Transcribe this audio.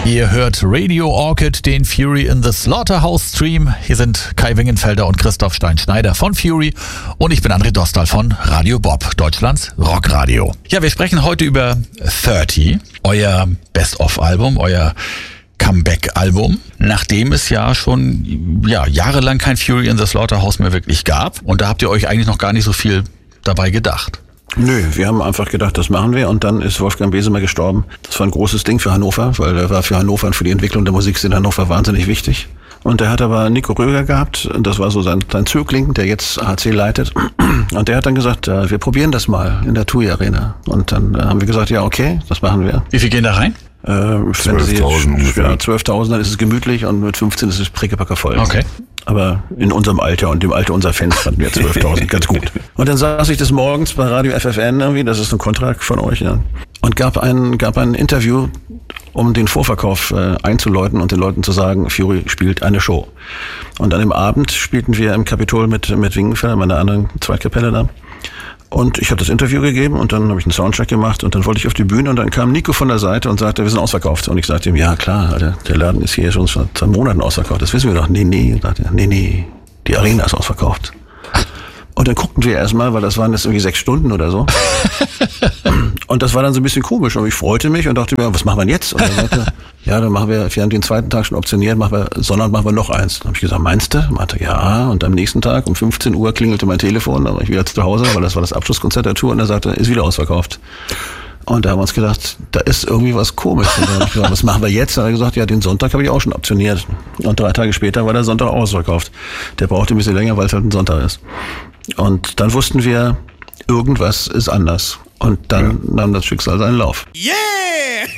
Ihr hört Radio Orchid, den Fury in the Slaughterhouse Stream. Hier sind Kai Wingenfelder und Christoph Stein-Schneider von Fury und ich bin André Dostal von Radio Bob, Deutschlands Rockradio. Ja, wir sprechen heute über 30, euer Best-of-Album, euer Comeback-Album, nachdem es ja schon jahrelang kein Fury in the Slaughterhouse mehr wirklich gab. Und da habt ihr euch eigentlich noch gar nicht so viel dabei gedacht. Nö, wir haben einfach gedacht, das machen wir, und dann ist Wolfgang Besemer gestorben. Das war ein großes Ding für Hannover, weil er war für Hannover und für die Entwicklung der Musik in Hannover wahnsinnig wichtig. Und der hat aber Nico Röger gehabt, das war so sein Zögling, der jetzt HC leitet. Und der hat dann gesagt, wir probieren das mal in der TUI Arena. Und dann haben wir gesagt, ja okay, das machen wir. Wie viel gehen da rein? 12.000 ungefähr. Ja, 12.000, dann ist es gemütlich, und mit 15 ist es prickepacker voll. Okay. Aber in unserem Alter und dem Alter unserer Fans fanden wir 12.000 ganz gut. Und dann saß ich des Morgens bei Radio FFN irgendwie, das ist ein Kontrakt von euch, ja, und gab ein Interview, um den Vorverkauf einzuläuten und den Leuten zu sagen, Fury spielt eine Show. Und an dem Abend spielten wir im Kapitol mit Wingenfelder, meiner anderen Zweitkapelle da. Und ich habe das Interview gegeben und dann habe ich einen Soundcheck gemacht und dann wollte ich auf die Bühne und dann kam Nico von der Seite und sagte, wir sind ausverkauft. Und ich sagte ihm, ja klar, Alter, der Laden ist hier schon seit 2 Monaten ausverkauft. Das wissen wir doch. Nee, sagte er, nee, die Arena ist ausverkauft. Und dann guckten wir erstmal, weil das waren jetzt irgendwie 6 Stunden oder so. Und das war dann so ein bisschen komisch. Und ich freute mich und dachte mir, was machen wir denn jetzt? Und er sagte, ja, dann machen wir haben den zweiten Tag schon optioniert, sondern machen wir noch eins. Dann habe ich gesagt, meinst du? Meinte, ja. Und am nächsten Tag um 15 Uhr klingelte mein Telefon, da war ich wieder zu Hause, weil das war das Abschlusskonzert der Tour, und er sagte, ist wieder ausverkauft. Und da haben wir uns gedacht, da ist irgendwie was komisch. Und dann habe ich gesagt, was machen wir jetzt? Dann hat er gesagt, ja, den Sonntag habe ich auch schon optioniert. Und 3 Tage später war der Sonntag auch ausverkauft. Der brauchte ein bisschen länger, weil es halt ein Sonntag ist. Und dann wussten wir, irgendwas ist anders. Und dann nahm das Schicksal seinen Lauf. Yeah!